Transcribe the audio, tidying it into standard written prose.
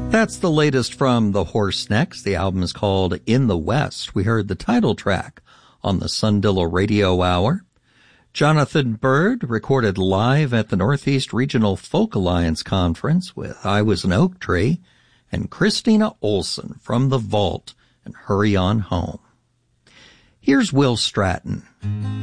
That's the latest from the Horse Necks. The album is called In the West. We heard the title track on the Sundillo Radio Hour. Jonathan Byrd recorded live at the Northeast Regional Folk Alliance Conference with I Was an Oak Tree, and Christina Olson from The Vault and Hurry On Home. Here's Will Stratton.